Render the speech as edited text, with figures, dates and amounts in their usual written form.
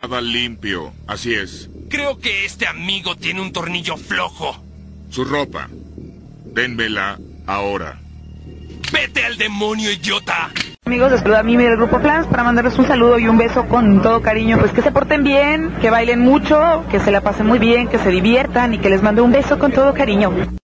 Nada limpio, así es. Creo que este amigo tiene un tornillo flojo. Su ropa. Dénmela ahora. ¡Vete al demonio, idiota! Amigos, les saluda a Mimi del Grupo Flans para mandarles un saludo y un beso con todo cariño. Pues que se porten bien, que bailen mucho, que se la pasen muy bien, que se diviertan y que les mande un beso con todo cariño.